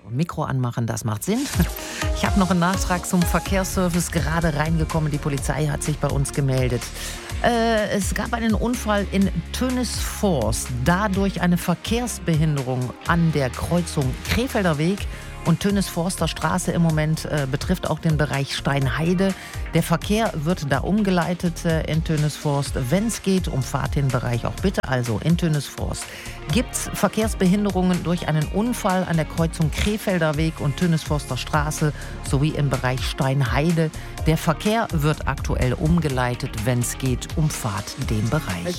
Mikro anmachen, das macht Sinn. Ich habe noch einen Nachtrag zum Verkehrsservice gerade reingekommen. Die Polizei hat sich bei uns gemeldet. Es gab einen Unfall in Tönisforst. Dadurch eine Verkehrsbehinderung an der Kreuzung Krefelder Weg und Tönisforster Straße im Moment betrifft auch den Bereich Steinheide. Der Verkehr wird da umgeleitet in Tönisforst. Wenn es geht, umfahrt den Bereich auch bitte. Also in Tönisforst gibt es Verkehrsbehinderungen durch einen Unfall an der Kreuzung Krefelder Weg und Tönisforster Straße sowie im Bereich Steinheide. Der Verkehr wird aktuell umgeleitet. Wenn es geht, umfahrt den Bereich.